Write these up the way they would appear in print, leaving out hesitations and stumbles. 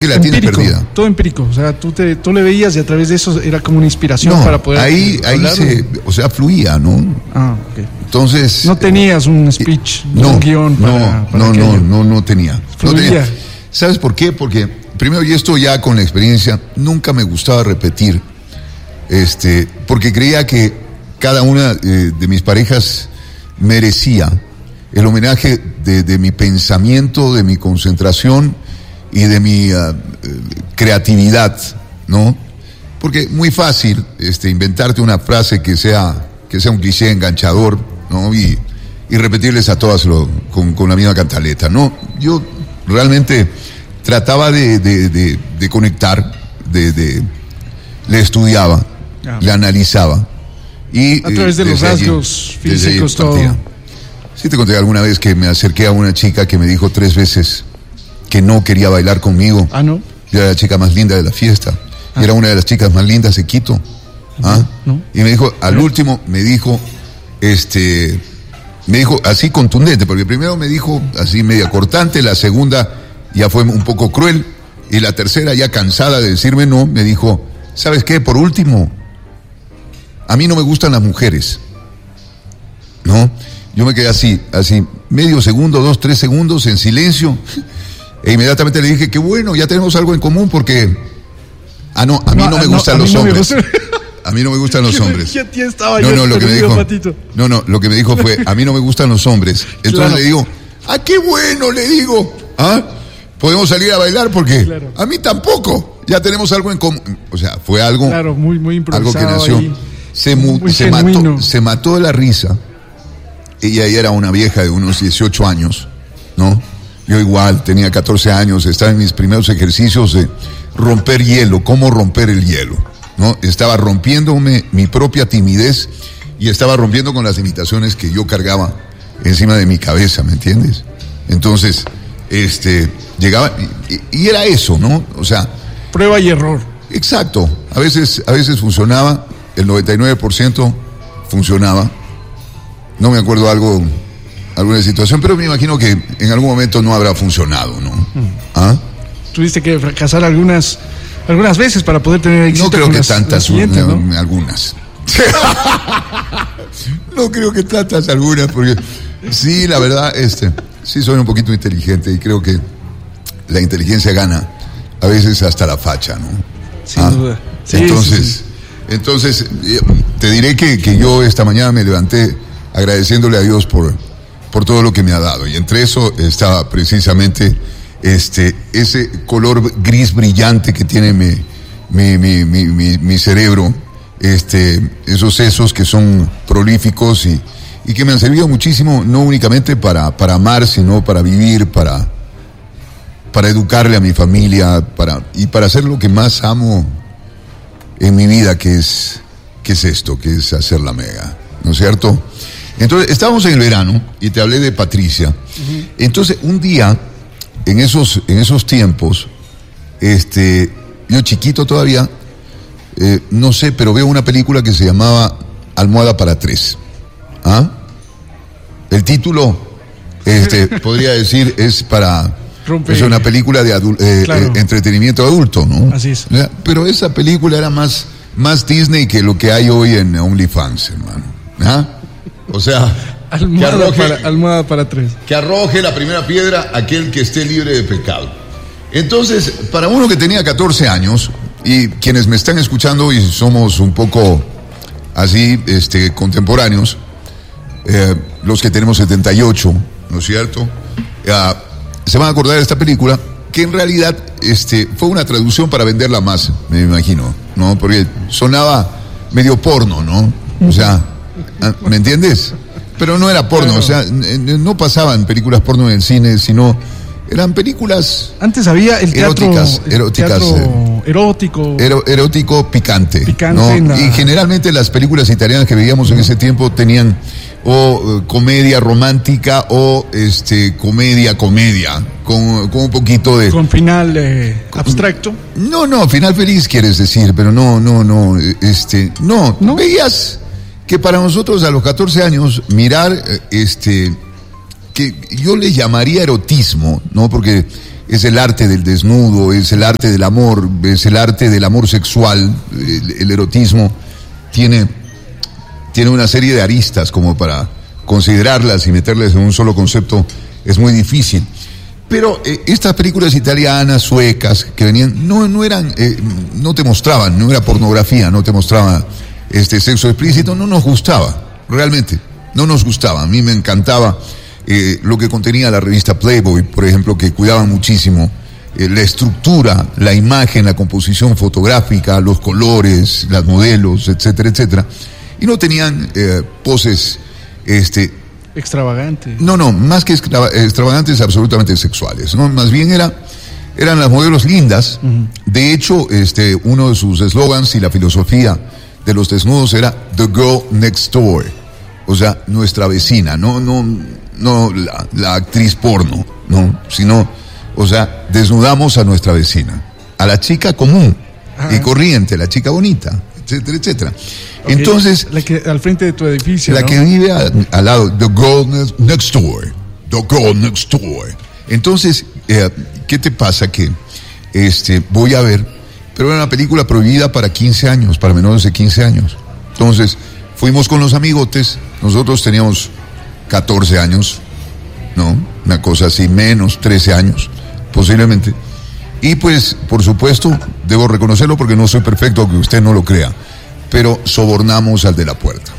la tienes perdida. Todo empírico, o sea, tú le veías y a través de eso era como una inspiración para poder... ahí fluía, ¿no? Ah, ok. Entonces... No tenías un speech, un guión para no tenía. Fluía. ¿Sabes por qué? Porque, primero, y esto ya con la experiencia, nunca me gustaba repetir, porque creía que cada una de mis parejas merecía el homenaje de mi pensamiento, de mi concentración y de mi creatividad, ¿no? Porque muy fácil inventarte una frase que sea un cliché enganchador, ¿no? Y repetirles a todas con la misma cantaleta, ¿no? Yo realmente trataba de conectar, le estudiaba, le analizaba. Y, a través de los rasgos físicos, todo. Sí te conté alguna vez que me acerqué a una chica que me dijo 3 veces que no quería bailar conmigo. Ah, ¿no? Yo era la chica más linda de la fiesta. Y era una de las chicas más lindas de Quito. ¿No? Y me dijo, al último, me dijo así contundente, porque primero me dijo así media cortante, la segunda ya fue un poco cruel, y la tercera, ya cansada de decirme no, me dijo, ¿sabes qué? Por último, a mí no me gustan las mujeres, ¿no? Yo me quedé así, medio segundo, 2, 3 segundos en silencio, e inmediatamente le dije que bueno, ya tenemos algo en común porque, a mí no me gustan los hombres. A mí no me gustan los hombres. Lo que me dijo fue, a mí no me gustan los hombres. Entonces le digo, qué bueno, le digo, podemos salir a bailar porque a mí tampoco, ya tenemos algo en común. O sea, fue algo, muy improvisado, algo que nació, ahí. se mató de la risa. Ella era una vieja de unos 18 años, ¿no? Yo igual, tenía 14 años, estaba en mis primeros ejercicios de romper hielo, cómo romper el hielo, ¿no? Estaba rompiéndome mi propia timidez y estaba rompiendo con las limitaciones que yo cargaba encima de mi cabeza, ¿me entiendes? Entonces, llegaba y era eso, ¿no? O sea, prueba y error. Exacto. A veces funcionaba, el 99% funcionaba. No me acuerdo alguna situación, pero me imagino que en algún momento no habrá funcionado, ¿no? Tuviste que fracasar algunas veces para poder tener éxito. No creo que tantas, ¿no? Algunas. No creo que tantas, algunas, porque sí, la verdad, sí soy un poquito inteligente y creo que la inteligencia gana a veces hasta la facha, ¿no? Sin duda. Sí, entonces, te diré que yo esta mañana me levanté agradeciéndole a Dios por todo lo que me ha dado, y entre eso estaba precisamente ese color gris brillante que tiene mi cerebro, esos sesos que son prolíficos y que me han servido muchísimo, no únicamente para amar, sino para vivir, para educarle a mi familia, para hacer lo que más amo en mi vida, que es esto, que es hacer la mega, ¿no es cierto? Entonces, estábamos en el verano y te hablé de Patricia. Uh-huh. Entonces, un día, en esos tiempos, yo chiquito todavía, no sé, pero veo una película que se llamaba Almohada para 3. El título, podría decir, es una película de entretenimiento adulto, ¿no? Así es. Pero esa película era más Disney que lo que hay hoy en OnlyFans, hermano. O sea, almohada para 3. Que arroje la primera piedra aquel que esté libre de pecado. Entonces, para uno que tenía 14 años, y quienes me están escuchando y somos un poco así, contemporáneos, los que tenemos 78, ¿no es cierto? Se van a acordar de esta película, que en realidad fue una traducción para venderla más, me imagino, ¿no? Porque sonaba medio porno, ¿no? O sea, ¿me entiendes? Pero no era porno, claro. O sea, no pasaban películas porno en el cine, sino eran películas... Antes había el eróticas, erótico picante, ¿no? Y generalmente las películas italianas que veíamos en ese tiempo tenían comedia romántica o comedia con un poquito de... Con final abstracto. No, final feliz quieres decir, pero no, veías que para nosotros a los 14 años mirar que yo le llamaría erotismo, ¿no? Porque es el arte del desnudo, es el arte del amor, es el arte del amor sexual. El erotismo tiene una serie de aristas como para considerarlas y meterlas en un solo concepto es muy difícil. Pero estas películas italianas, suecas, que venían, no eran, no te mostraban, no era pornografía, no te mostraba sexo explícito, no nos gustaba, realmente, no nos gustaba. A mí me encantaba lo que contenía la revista Playboy, por ejemplo, que cuidaba muchísimo la estructura, la imagen, la composición fotográfica, los colores, las modelos, etcétera, etcétera. Y no tenían poses, extravagante. No, más que extravagantes, absolutamente sexuales, ¿no? Más bien eran las modelos lindas. Uh-huh. De hecho, uno de sus eslogans y la filosofía de los desnudos era The Girl Next Door, o sea, nuestra vecina, no la actriz porno, no, sino, o sea, desnudamos a nuestra vecina, a la chica común y corriente, la chica bonita, etcétera, etcétera. Okay. Entonces, la que al frente de tu edificio, la, ¿no?, que vive al lado, The Girl Next Door, The Girl Next Door. Entonces, ¿qué te pasa? Que voy a ver, pero era una película prohibida para 15 años, para menores de 15 años. Entonces, fuimos con los amigotes, nosotros teníamos 14 años, ¿no? Una cosa así, menos 13 años, posiblemente. Y pues, por supuesto, debo reconocerlo porque no soy perfecto, aunque usted no lo crea, pero sobornamos al de la puerta.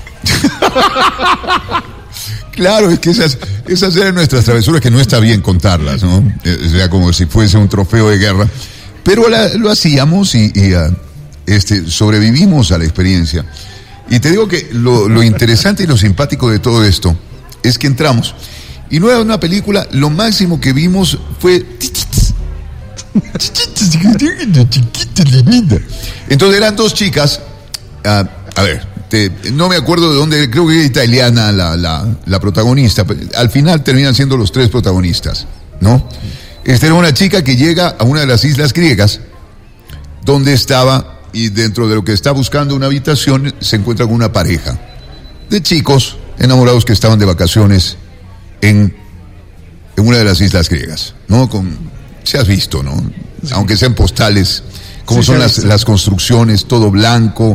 Claro, es que esas eran nuestras travesuras, que no está bien contarlas, ¿no? O sea, como si fuese un trofeo de guerra. Pero lo hacíamos y sobrevivimos a la experiencia. Y te digo que lo interesante y lo simpático de todo esto es que entramos. Y no era una película, lo máximo que vimos fue... Entonces eran dos chicas... a ver, no me acuerdo de dónde, creo que era italiana la protagonista. Al final terminan siendo los tres protagonistas, ¿no? Era una chica que llega a una de las islas griegas, donde estaba, y dentro de lo que está buscando una habitación, se encuentra con una pareja de chicos enamorados que estaban de vacaciones en una de las islas griegas, ¿no? Se has visto, ¿no? Sí. Aunque sean postales, cómo son las construcciones, todo blanco,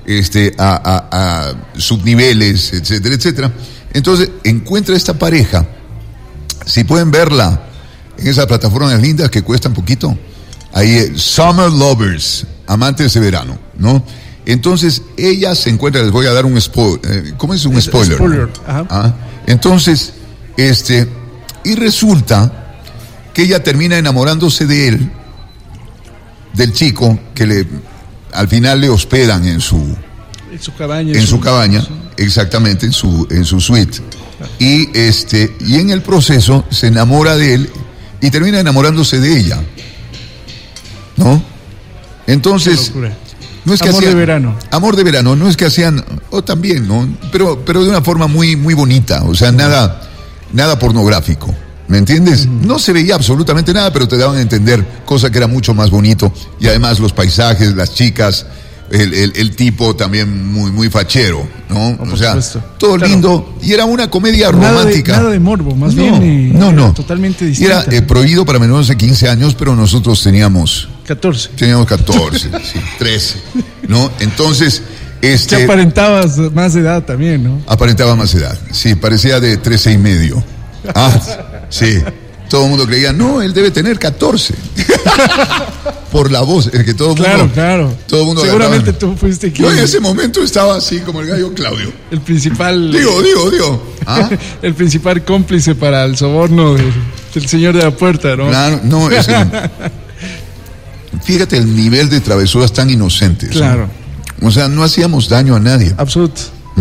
a subniveles, etcétera, etcétera. Entonces encuentra esta pareja. Si pueden verla en esas plataformas lindas que cuestan poquito, ahí Summer Lovers, amantes de verano, ¿no? Entonces ella se encuentra, les voy a dar un spoiler. ¿Cómo es un spoiler? Spoiler. Ajá. Entonces, y resulta que ella termina enamorándose de él, del chico que al final le hospedan en su cabaña. En su cabaña, exactamente, en su suite. Y en el proceso se enamora de él y termina enamorándose de ella, ¿no? Entonces, no es que amor de verano. Amor de verano, no es que hacían, también, ¿no? Pero de una forma muy, muy bonita, o sea, nada pornográfico. ¿Me entiendes? No se veía absolutamente nada, pero te daban a entender, cosa que era mucho más bonito. Y además los paisajes, las chicas, el tipo también muy, muy fachero, ¿no? O sea, todo lindo. Y era una comedia romántica. Nada de morbo, más bien. No. Totalmente distinta. Era prohibido para menores de 15 años, pero nosotros teníamos 14. Teníamos 14, sí, 13, ¿no? Entonces... Te aparentabas más edad también, ¿no? Aparentaba más edad, sí, parecía de 13 y medio. Sí, todo el mundo creía, no, él debe tener 14. Por la voz, es que todo el mundo... Claro. Todo el mundo seguramente tú fuiste quien... Yo en ese momento estaba así como el gallo Claudio. El principal... Digo. ¿Ah? El principal cómplice para el soborno del señor de la puerta, ¿no? Claro, no, es que... Fíjate el nivel de travesuras tan inocentes. Claro. ¿No? O sea, no hacíamos daño a nadie. Absoluto.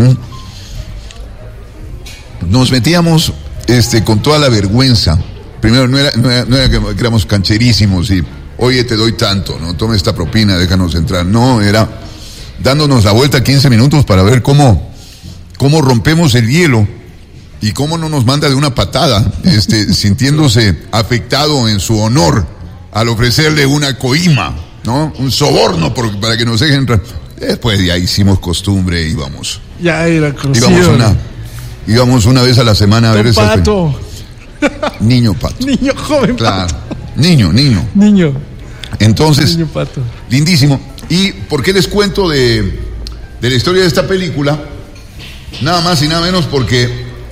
Nos metíamos con toda la vergüenza. Primero, no era que éramos cancherísimos y, oye, te doy tanto, ¿no? Toma esta propina, déjanos entrar. No, era dándonos la vuelta 15 minutos para ver cómo rompemos el hielo y cómo no nos manda de una patada, sintiéndose afectado en su honor al ofrecerle una coima, ¿no? Un soborno para que nos dejen entrar. Después ya hicimos costumbre, íbamos. Ya era conocido. Íbamos una vez a la semana a ver esa Pato. Niño Pato. Niño joven claro, Pato. Niño. Entonces, Niño pato. lindísimo. ¿Y por qué les cuento de la historia de esta película? Nada más y nada menos porque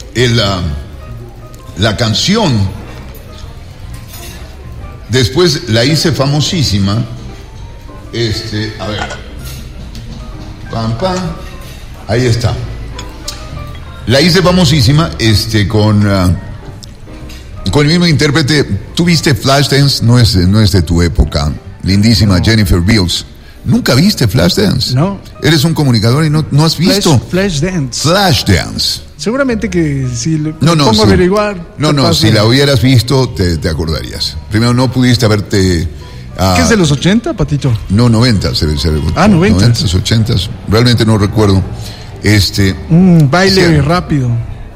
la canción después la hice famosísima. A ver. Pam, pam. Ahí está. La hice famosísima con el mismo intérprete. ¿Tú viste Flashdance? No es de tu época. Lindísima no. Jennifer Beals. ¿Nunca viste Flashdance? No. Eres un comunicador y no has visto. Flashdance. Seguramente que si lo pongo a averiguar. Si la hubieras visto, te acordarías. Primero, no pudiste haberte. ¿Qué es de los 80, Patito? No, 90. 90. 90s, 80s. Realmente no recuerdo. Baile rápido.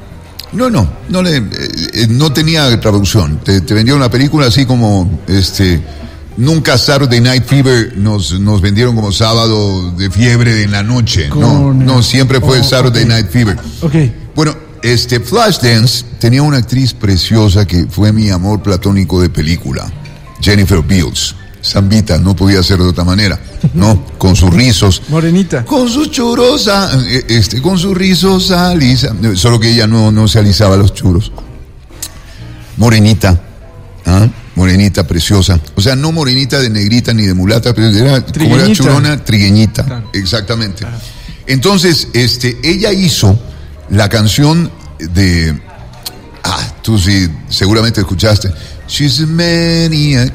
No tenía traducción. Te vendieron una película así como nunca Saturday Night Fever nos vendieron como sábado de fiebre en la noche. No, siempre fue Saturday Night Fever. Okay. Bueno, Flashdance tenía una actriz preciosa que fue mi amor platónico de película, Jennifer Beals. Zambita, no podía ser de otra manera, ¿no? Con sus rizos. Morenita. Con sus churros, con sus rizos alisa. Solo que ella no se alisaba los churros. Morenita, morenita preciosa. O sea, no morenita de negrita ni de mulata, pero era como era churona, trigueñita. Claro. Exactamente. Claro. Entonces, ella hizo la canción de... tú sí, seguramente escuchaste. She's a maniac.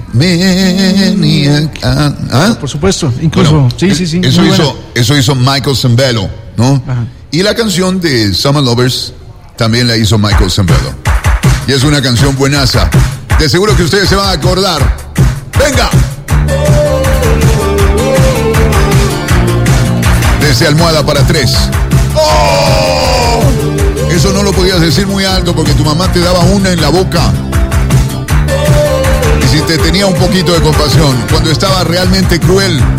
Por supuesto, incluso. Bueno, sí. Eso hizo Michael Sembello, ¿no? Ajá. Y la canción de Summer Lovers también la hizo Michael Sembello. Y es una canción buenaza. De seguro que ustedes se van a acordar. ¡Venga! Desde Almohada para 3. ¡Oh! Eso no lo podías decir muy alto porque tu mamá te daba una en la boca. Y si te tenía un poquito de compasión, cuando estaba realmente cruel,